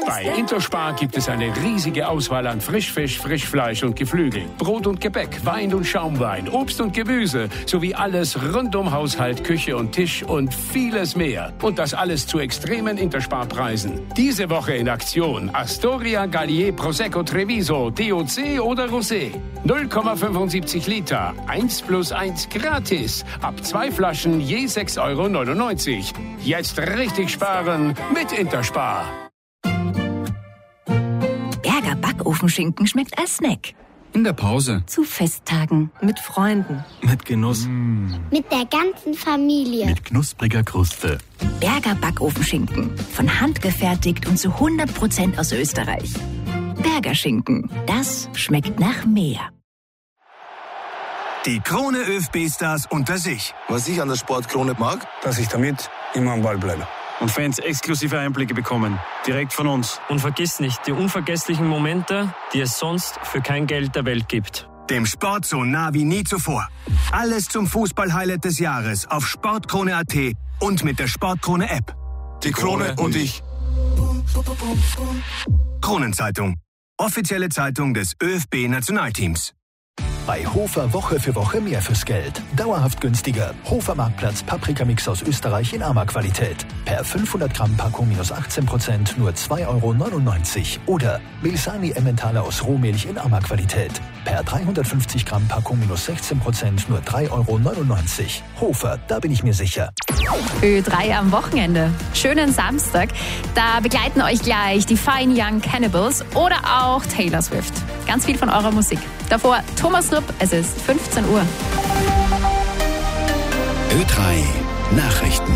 Bei Interspar gibt es eine riesige Auswahl an Frischfisch, Frischfleisch und Geflügel, Brot und Gebäck, Wein und Schaumwein, Obst und Gemüse sowie alles rund um Haushalt, Küche und Tisch und vieles mehr. Und das alles zu extremen Interspar-Preisen. Diese Woche in Aktion Astoria, Gallier, Prosecco, Treviso, DOC oder Rosé. 0,75 Liter, 1+1 gratis. Ab 2 Flaschen je 6,99 €. Jetzt richtig sparen mit Interspar. Berger Backofenschinken schmeckt als Snack. In der Pause. Zu Festtagen. Mit Freunden. Mit Genuss. Mit der ganzen Familie. Mit knuspriger Kruste. Berger Backofenschinken. Von Hand gefertigt und zu 100% aus Österreich. Berger Schinken. Das schmeckt nach mehr. Die Krone ÖFB-Stars unter sich. Was ich an der Sportkrone mag, dass ich damit immer am Ball bleibe. Und Fans exklusive Einblicke bekommen, direkt von uns. Und vergiss nicht die unvergesslichen Momente, die es sonst für kein Geld der Welt gibt. Dem Sport so nah wie nie zuvor. Alles zum Fußball-Highlight des Jahres auf sportkrone.at und mit der Sportkrone-App. die Krone und ich. Kronenzeitung. Offizielle Zeitung des ÖFB-Nationalteams. Bei Hofer Woche für Woche mehr fürs Geld. Dauerhaft günstiger. Hofer Marktplatz Paprikamix aus Österreich in Ama-Qualität. Per 500 Gramm Packung minus 18% nur 2,99 €. Oder Milsani Emmentaler aus Rohmilch in Ama-Qualität. Per 350 Gramm Packung minus 16% nur 3,99 €. Hofer, da bin ich mir sicher. Ö3 am Wochenende. Schönen Samstag. Da begleiten euch gleich die Fine Young Cannibals oder auch Taylor Swift. Ganz viel von eurer Musik. Davor Thomas Rupp, es ist 15 Uhr. Ö3 Nachrichten.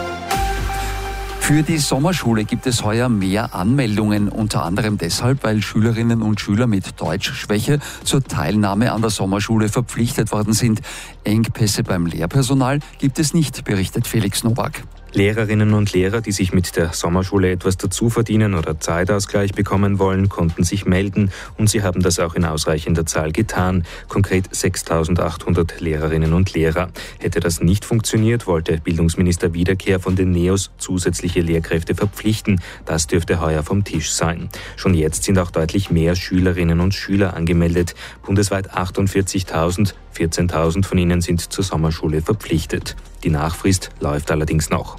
Für die Sommerschule gibt es heuer mehr Anmeldungen, unter anderem deshalb, weil Schülerinnen und Schüler mit Deutschschwäche zur Teilnahme an der Sommerschule verpflichtet worden sind. Engpässe beim Lehrpersonal gibt es nicht, berichtet Felix Nowak. Lehrerinnen und Lehrer, die sich mit der Sommerschule etwas dazu verdienen oder Zeitausgleich bekommen wollen, konnten sich melden und sie haben das auch in ausreichender Zahl getan. Konkret 6.800 Lehrerinnen und Lehrer. Hätte das nicht funktioniert, wollte Bildungsminister Wiederkehr von den NEOS zusätzliche Lehrkräfte verpflichten. Das dürfte heuer vom Tisch sein. Schon jetzt sind auch deutlich mehr Schülerinnen und Schüler angemeldet. Bundesweit 48.000, 14.000 von ihnen sind zur Sommerschule verpflichtet. Die Nachfrist läuft allerdings noch.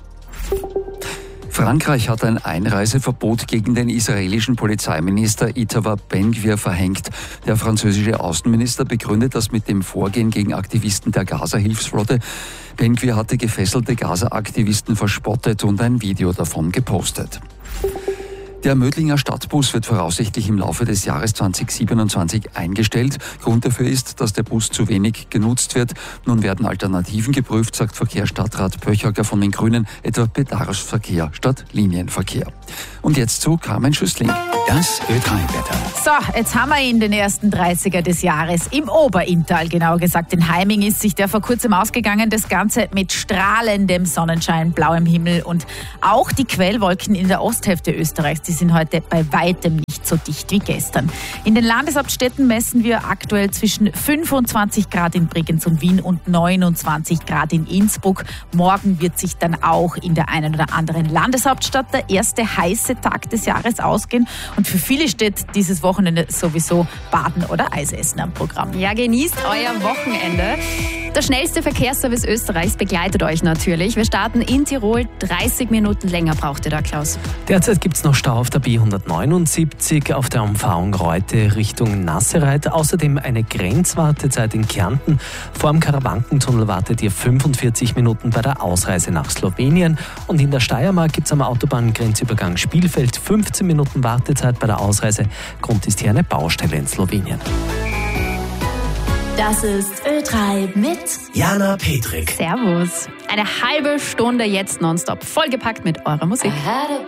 Frankreich hat ein Einreiseverbot gegen den israelischen Polizeiminister Itamar Ben-Gvir verhängt. Der französische Außenminister begründet das mit dem Vorgehen gegen Aktivisten der Gaza-Hilfsflotte. Ben-Gvir hatte gefesselte Gaza-Aktivisten verspottet und ein Video davon gepostet. Der Mödlinger Stadtbus wird voraussichtlich im Laufe des Jahres 2027 eingestellt. Grund dafür ist, dass der Bus zu wenig genutzt wird. Nun werden Alternativen geprüft, sagt Verkehrsstadtrat Pöchacker von den Grünen, etwa Bedarfsverkehr statt Linienverkehr. Und jetzt zu Carmen Schüssling. Das Ö3-Wetter. So, jetzt haben wir ihn, den ersten 30er des Jahres, im Oberinntal, genauer gesagt. In Heiming ist sich der vor kurzem ausgegangen. Das Ganze mit strahlendem Sonnenschein, blauem Himmel und auch die Quellwolken in der Osthälfte Österreichs. Die sind heute bei weitem nicht so dicht wie gestern. In den Landeshauptstädten messen wir aktuell zwischen 25 Grad in Bregenz und Wien und 29 Grad in Innsbruck. Morgen wird sich dann auch in der einen oder anderen Landeshauptstadt der erste heiße Tag des Jahres ausgehen. Und für viele steht dieses Wochenende sowieso Baden oder Eisessen am Programm. Ja, genießt euer Wochenende. Der schnellste Verkehrsservice Österreichs begleitet euch natürlich. Wir starten in Tirol. 30 Minuten länger braucht ihr da, Klaus. Derzeit gibt es noch Stau auf der B179 auf der Umfahrung Reute Richtung Nassereit. Außerdem eine Grenzwartezeit in Kärnten. Vor dem Karawankentunnel wartet ihr 45 Minuten bei der Ausreise nach Slowenien. Und in der Steiermark gibt es am Autobahngrenzübergang Spielfeld 15 Minuten Wartezeit bei der Ausreise. Grund ist hier eine Baustelle in Slowenien. Das ist Ö3 mit Jana Petrik. Servus. Eine halbe Stunde jetzt nonstop, vollgepackt mit eurer Musik.